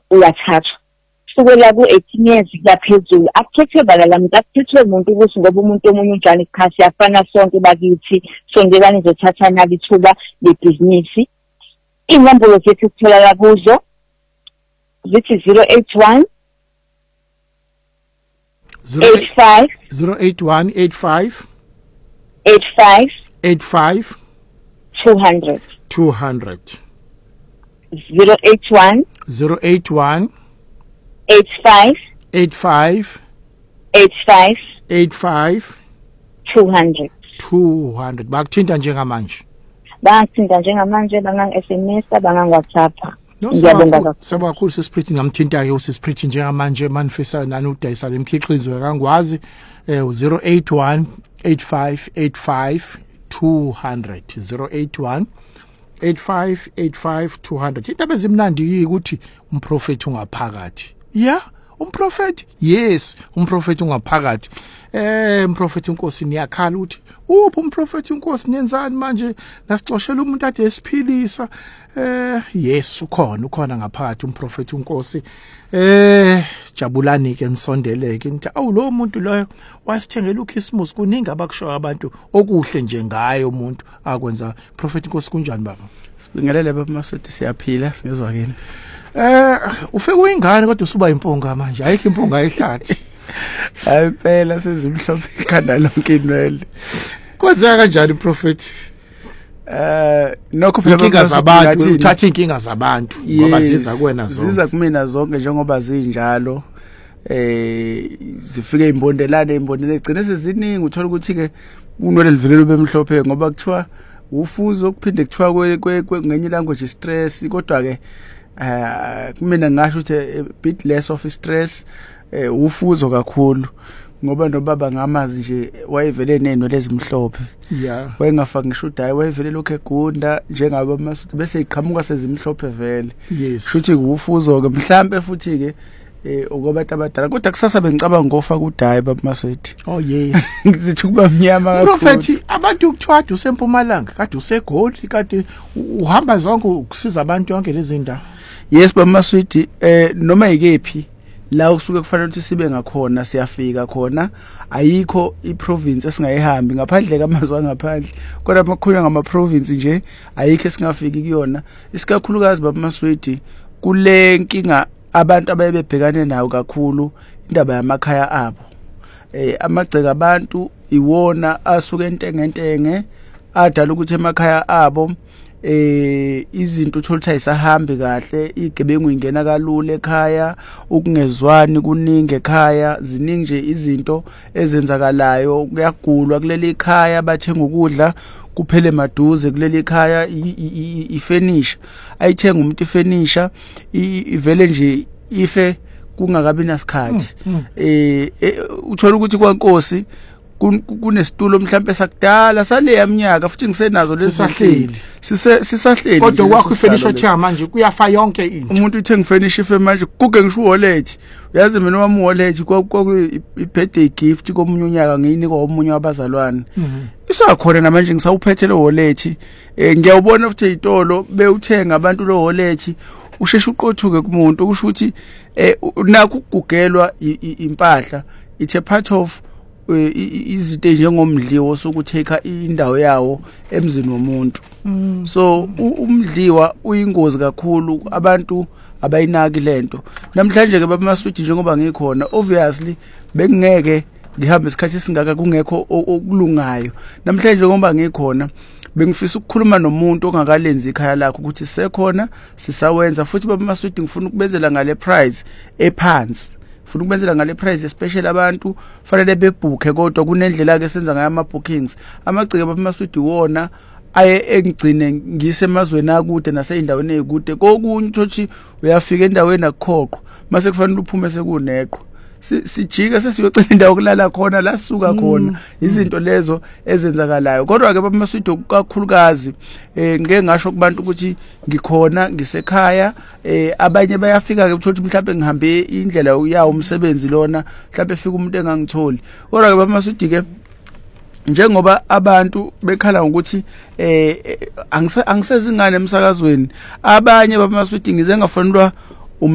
uyathathwa sukela ku-18 years kuyaphezulu akukhethwe balala muntu akukhethwe umuntu ukuthi ngoba umuntu omunye unjani ikhasi yafana sonke bakithi sondela nizothatha nalo ithuba lebhizinisi. Inombolo zethu sitholakala kuzo zithi 081 85 081 85 85 200 081 081 85 85 200 bakuthinta njengamanje bangang-SMS bangang-WhatsApp. Saba kakhulu sesiprithi ngamthinta-ke usesiprithi njengamanje manifesta nani udayisa lemkhiqizo akangwazi 081 85 200 081 85 200. Indaba ezimnandi ukuthi umprofeti ungaphakathi. Umprofeti, yes, umprofeti ungaphakathi. Umprofeti uNkosi niyakhala ukuthi uphi umprofeti uNkosi nenzani manje nasixoshela umuntu ade esiphilisa. Yes, ukhona ngaphakathi umprofeti uNkosi. Jabulani ke nisondeleke nithi lo muntu loyo wasithengela uChristmas kuningi abakusho abantu okuhle nje ngaye umuntu akwenza. Prophet Nkosi kunjani baba? Sibingelele baba Maswidi siyaphila singezwa kini. Ufike uyingane kodwa usuba impunga manje ayikho impunga ehlathi. Hayi phela sezimhlophe ikhanda lonke inwele. Kwenzeka kanjani prophet? Nokho phela inkinga zabantu uthatha inkinga zabantu ngoba ziza kuwena zonke. Ziza kumina zonke njengoba zinjalo. Zifike imbondelane egcine seziningi uthola ukuthi ke unwele livelelo bemhlophe ngoba kuthiwa ufuzo kuphinde kuthiwa ngenye language stress kodwa ke kumina ngasho ukuthi a bit less of stress ufuzo kakhulu ngoba nobaba ngamazi nje wayevele neno lezimhlophe wayengafaki ngisho udayi wayevele lokho egunda njengabo Maswidi bese iqhamuka sezimhlophe vele futhi ufuzo ke mhlambe futhi ke okubantu abadala kodwa kusasa bengicabanga ngofa kudayi baba Maswidi. Oh yes ngizithi kuba mnyama kakhulu prophet abantu ukuthwada usempumalanga kade usegoli kade uhamba zonke ukusiza abantu yonke lezi ndawo. Yes baba Maswidi noma ikephi la kusuke kufanele ukuthi sibe ngakhona siyafika khona ayikho iprovince esingayihambi ngaphandle kamazwe ngaphandle kodwa amakhulu ngama province nje ayikho esingafiki kuyona isikakhulukazi baba Maswidi kule nkinga abantu ababebhekane nayo kakhulu indaba yamakhaya abo. Amagceke abantu iwona asuke entengentenge adala ukuthi emakhaya abo izinto utholutha isahambi kahle igebengu ingena kalula ekhaya ukungezwani kuningi ekhaya ziningi nje izinto ezenzakalayo kuyagulwa kuleli ekhaya bathenga ukudla kuphele maduze kuleli ekhaya ifurniture ayithenga umuntu ifurniture ivele nje ife kungakabi nasikhathi uthola ukuthi kwaNkosi kunesitulo mhlambe sakudala sale yaminyaka futhi ngisenazo lezi sisahleli kodwa kwakho ifurniture cha manje kuyafa yonke into umuntu uthenga ifurniture manje kuke ngisho wallet uyazi mina wami wallet birthday gift komunye unyaka ngiyinika omunye wabazalwane isakhona namanje ngisawuphethe lo wallet ngiyawubona futhi izitolo bewuthenga abantu lo wallet usheshe uqothuke kumuntu ukusho ukuthi nakho ukugelwa impahla it's a part of izinto njengomdliwo sokutheka indawo yawo emzini womuntu. So umdliwa uyingozi kakhulu abantu abayinaki lento namhlanje ke baba Maswidi njengoba ngikhona obviously bengeke ngihambe isikhathi singaka kungekho okulungayo namhlanje ngoba ngikhona bengifisa ukukhuluma nomuntu ongakalenzi ikhaya lakho ukuthi sekhona sisawenza futhi baba Maswidi ngifuna ukubenzela ngale price ephansi ufuna ukubenzela ngale price especially abantu fanele bebhuke kodwa kunendlela ke senza ngayo ama bookings amagceke baba Maswidi wona aye engigcine ngisemazweni akude naseyindaweni ezikude kokunye uthi uyafika endaweni akukhoqwa mase kufanele uphume sekuneqwa sijika sesiyocela indawo kulala khona la suka khona izinto lezo ezenzakalayo kodwa ke baba Maswidi kakhulukazi ngeke ngasho kubantu ukuthi ngikhona ngisekhaya abanye bayafika ke ukuthi mhlawumbe ngihambe indlela yawo umsebenzi lona mhlawumbe efika umuntu engangitholi kodwa ke baba Maswidi ke njengoba abantu bekhala ukuthi angisezingane emsakazweni abanye baba Maswidi ngize ngafanelwa